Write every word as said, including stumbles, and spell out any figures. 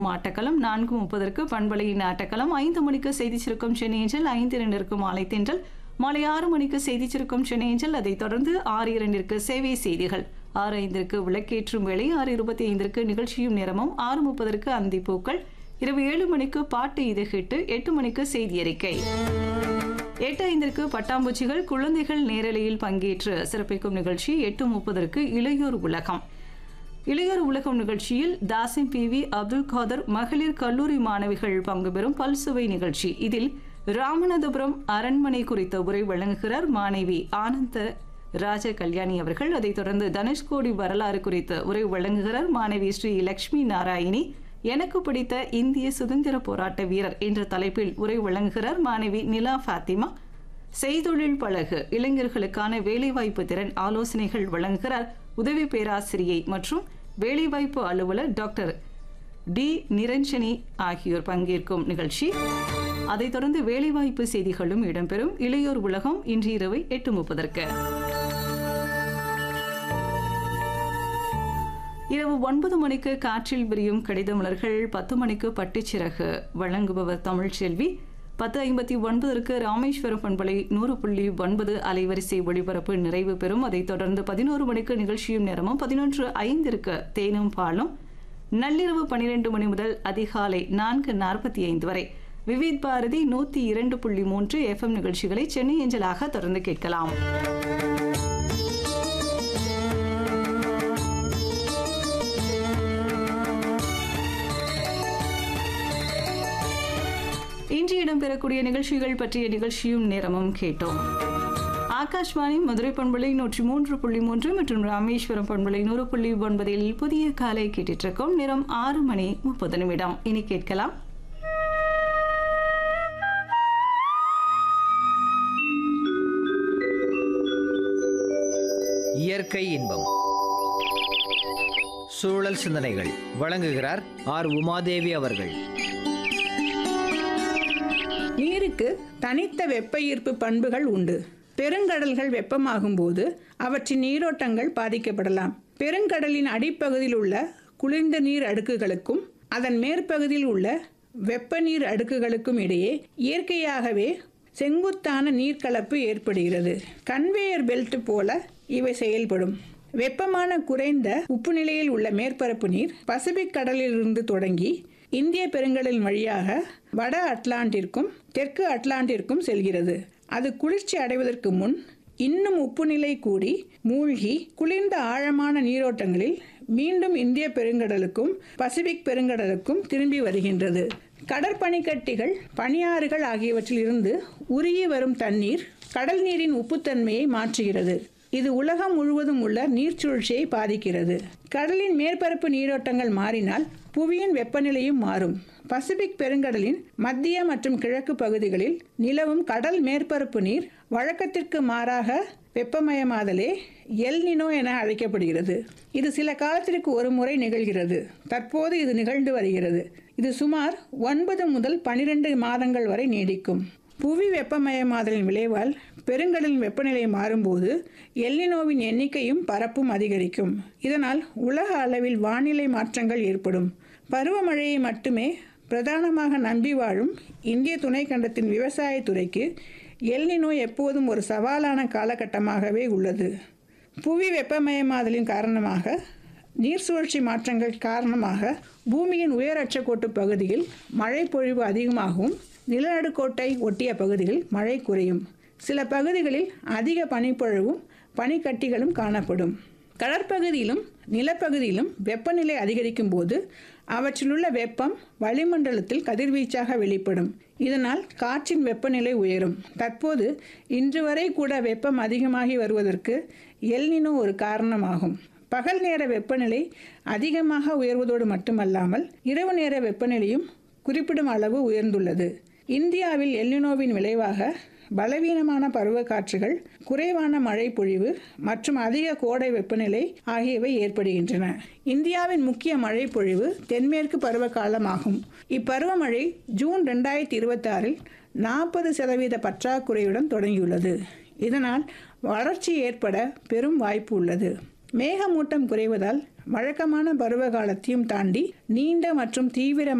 ஆட்டக்களம் நான்கு முப்பதற்கு பண்பலையின் ஆட்டக்களம் ஐந்து மணிக்கு செய்தி சுருக்கம் சென்னை ஏஞ்சல் ஐந்து இரண்டிற்கு மாலை தென்றல் மாலை ஆறு மணிக்கு செய்தி சுருக்கம் சென்னை ஏஞ்சல் அதைத் தொடர்ந்து ஆறு இரண்டிற்கு சேவை செய்திகள் ஆறு ஐந்திற்கு விளக்கேற்றும் வேளை ஆறு இருபத்தி ஐந்திற்கு நிகழ்ச்சியும் நேரமும் ஆறு முப்பதற்கு அந்திப்பூக்கள் இரவு ஏழு மணிக்கு பாட்டு இது ஹிட்டு எட்டு மணிக்கு செய்தி அறிக்கை எட்டு ஐந்திற்கு பட்டாம்பூச்சிகள் குழந்தைகள் நேரலையில் பங்கேற்று சிறப்பிக்கும் நிகழ்ச்சி எட்டு முப்பதற்கு இளையோர் உலகம் இளையோர் உலகம் நிகழ்ச்சியில் தாசிம் பி வி அப்துல் காதர் மகளிர் கல்லூரி மாணவிகள் பங்கு பெறும் பல்சுவை நிகழ்ச்சி இதில் ராமநாதபுரம் அரண்மனை குறித்த உரை வழங்குகிறார் மாணவி ஆனந்த ராஜ கல்யாணி அவர்கள். அதைத் தொடர்ந்து தனுஷ்கோடி வரலாறு குறித்த உரை வழங்குகிறார் மாணவி ஸ்ரீ லட்சுமி நாராயணி. எனக்கு பிடித்த இந்திய சுதந்திர போராட்ட வீரர் என்ற தலைப்பில் உரை வழங்குகிறார் மாணவி நிலா ஃபாத்திமா. செய்தொழில் பழகு இளைஞர்களுக்கான வேலைவாய்ப்பு திறன் ஆலோசனைகள் வழங்குகிறார் உதவி பேராசிரியை மற்றும் வேலைவாய்ப்பு அலுவலர் டாக்டர் டி நிரஞ்சனி ஆகியோர் பங்கேற்கும் நிகழ்ச்சி. அதைத் தொடர்ந்து வேலைவாய்ப்பு செய்திகளும் இடம்பெறும். இளையோர் உலகம் இன்று இரவு எட்டு முப்பதற்கு. இரவு ஒன்பது மணிக்கு காற்றில் விரியும் கடித மலர்கள், பத்து மணிக்கு பட்டுச்சிறகு வழங்குபவர் தமிழ்ச்செல்வி. பத்து ஐம்பத்தி ஒன்பதற்கு ராமேஸ்வரம் பண்பலை நூறு புள்ளி ஒன்பது அலைவரிசை ஒளிபரப்பு நிறைவு பெறும். அதைத் தொடர்ந்து பதினோரு மணிக்கு நிகழ்ச்சியும் நேரமும் பதினொன்று ஐந்திற்கு தேனும் பாலும். நள்ளிரவு பனிரெண்டு மணி முதல் அதிகாலை நான்கு நாற்பத்தி ஐந்து வரை விவித் பாரதி நூற்றி இரண்டு புள்ளி மூன்று எஃப்எம் நிகழ்ச்சிகளை சென்னை ஏஞ்சலாக தொடர்ந்து கேட்கலாம். இன்று இடம்பெறக்கூடிய நிகழ்ச்சிகள் பற்றிய நிகழ்ச்சியும் நேரமும் கேட்டோம். ஆகாஷ்வாணி மதுரை பண்பலை நூற்றி மூன்று புள்ளி மூன்று மற்றும் ராமேஸ்வரம் பண்பலை நூறு புள்ளி ஒன்பதில் புதிய காலை கேட்டிருக்கும். நேரம் ஆறு மணி முப்பது நிமிடம். இனி கேட்கலாம் இயற்கை இன்பம் சூழல் சிந்தனைகள். வழங்குகிறார் ஆர் உமாதேவி அவர்கள். நீருக்கு தனித்த வெப்ப ஈர்ப்பு பண்புகள் உண்டு. பெருங்கடல்கள் வெப்பமாகும் போது அவற்றின் நீரோட்டங்கள் பாதிக்கப்படலாம். பெருங்கடலின் அடிப்பகுதியில் உள்ள குளிர்ந்த நீர் அடுக்குகளுக்கும் அதன் மேற்பகுதியில் உள்ள வெப்ப நீர் அடுக்குகளுக்கும் இடையே இயற்கையாகவே செங்குத்தான நீர்க்கலப்பு ஏற்படுகிறது. கன்வேயர் பெல்ட் போல இவை செயல்படும். வெப்பமான குறைந்த உப்பு நிலையில் உள்ள மேற்பரப்பு நீர் பசிபிக் கடலிலிருந்து தொடங்கி இந்திய பெருங்கடலின் வழியாக வட அட்லாண்டிற்கும் தெற்கு அட்லாண்டிற்கும் செல்கிறது. அது குளிர்ச்சி அடைவதற்கு முன் இன்னும் உப்பு நிலை கூடி மூழ்கி குளிர்ந்த ஆழமான நீரோட்டங்களில் மீண்டும் இந்திய பெருங்கடலுக்கும் பசிபிக் பெருங்கடலுக்கும் திரும்பி வருகின்றது. கடற்பனிக்கட்டிகள் பனியாறுகள் ஆகியவற்றில் இருந்து உருகி வரும் தண்ணீர் கடல் நீரின் உப்புத்தன்மையை மாற்றுகிறது. இது உலகம் முழுவதும் உள்ள நீர்ச்சுழற்சியை பாதிக்கிறது. கடலின் மேற்பரப்பு நீரோட்டங்கள் மாறினால் புவியின் வெப்பநிலையும் மாறும். பசிபிக் பெருங்கடலின் மத்திய மற்றும் கிழக்கு பகுதிகளில் நிலவும் கடல் மேற்பரப்பு நீர் வழக்கத்திற்கு மாறாக வெப்பமயமாதலே எல் நினோ என அழைக்கப்படுகிறது. இது சில காலத்திற்கு ஒரு முறை நிகழ்கிறது. தற்போது இது நிகழ்ந்து வருகிறது. இது சுமார் ஒன்பது முதல் பனிரெண்டு மாதங்கள் வரை நீடிக்கும். புவி வெப்பமயமாதலின் விளைவால் பெருங்கடலின் வெப்பநிலை மாறும்போது எல்னினோவின் எண்ணிக்கையும் பரப்பும் அதிகரிக்கும். இதனால் உலக அளவில் வானிலை மாற்றங்கள் ஏற்படும். பருவமழையை மட்டுமே பிரதானமாக நம்பி வாழும் இந்திய துணைக்கண்டத்தின் விவசாயத்துறைக்கு எல்னினோ எப்போதும் ஒரு சவாலான காலகட்டமாகவே உள்ளது. புவி வெப்பமயமாதலின் காரணமாக நீர் சுழற்சி மாற்றங்கள் காரணமாக பூமியின் உயரட்சக்கோட்டு பகுதியில் மழை பொழிவு அதிகமாகவும் நிலநடுக்கோட்டை ஒட்டிய பகுதிகளில் மழை குறையும். சில பகுதிகளில் அதிக பனிப்பொழிவும் பனிக்கட்டிகளும் காணப்படும். கடற்பகுதியிலும் நிலப்பகுதியிலும் வெப்பநிலை அதிகரிக்கும் போது அவற்றிலுள்ள வெப்பம் வளிமண்டலத்தில் கதிர்வீச்சாக வெளிப்படும். இதனால் காற்றின் வெப்பநிலை உயரும். தற்போது இன்று வரை கூட வெப்பம் அதிகமாகி வருவதற்கு எல்னினோ ஒரு காரணமாகும். பகல் நேர வெப்பநிலை அதிகமாக உயர்வதோடு மட்டுமல்லாமல் இரவு நேர வெப்பநிலையும் குறிப்பிடும் அளவு உயர்ந்துள்ளது. இந்தியாவில் எல்னினோவின் விளைவாக பலவீனமான பருவக்காற்றுகள், குறைவான மழை பொழிவு மற்றும் அதிக கோடை வெப்பநிலை ஆகியவை ஏற்படுகின்றன. இந்தியாவின் முக்கிய மழை பொழிவு தென்மேற்கு பருவகாலமாகும். இப்பருவமழை ஜூன் ரெண்டாயிரத்தி இருபத்தி ஆறில் நாற்பது சதவீத பற்றாக்குறையுடன் தொடங்கியுள்ளது. இதனால் வறட்சி ஏற்பட பெரும் வாய்ப்பு உள்ளது. மேகமூட்டம் குறைவதால் வழக்கமான பருவ காலத்தையும் தாண்டி நீண்ட மற்றும் தீவிர